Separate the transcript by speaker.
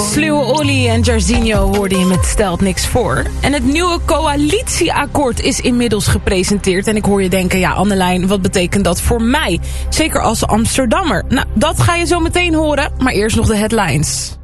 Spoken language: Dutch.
Speaker 1: Sluwe Olly en Jarzinho hoorde je met Stelt niks voor. En het nieuwe coalitieakkoord is inmiddels gepresenteerd. En ik hoor je denken, ja Annelijn, wat betekent dat voor mij? Zeker als Amsterdammer. Nou, dat ga je zo meteen horen, maar eerst nog de headlines.